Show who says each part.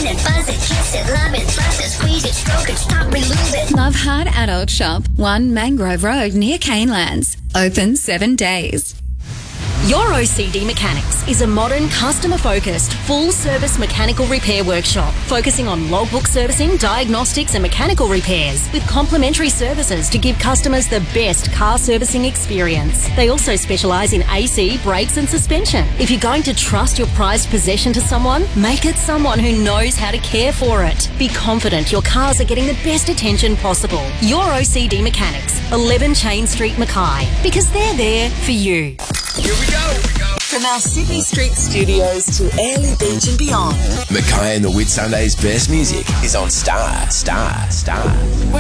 Speaker 1: spin it, buzz it, kiss it, love it, thrust it, squeeze it, stroke it, stop, relove it.
Speaker 2: Love Hard Adult Shop, 1 Mangrove Road near Canelands. Open 7 days.
Speaker 3: Your OCD Mechanics is a modern, customer-focused, full-service mechanical repair workshop focusing on logbook servicing, diagnostics and mechanical repairs with complimentary services to give customers the best car servicing experience. They also specialise in AC, brakes and suspension. If you're going to trust your prized possession to someone, make it someone who knows how to care for it. Be confident your cars are getting the best attention possible. Your OCD Mechanics, 11 Chain Street, Mackay, because they're there for you.
Speaker 4: Here we go.
Speaker 5: From our Sydney Street studios to Airlie Beach and beyond.
Speaker 4: Mackay and the Whitsundays' best music is on Star.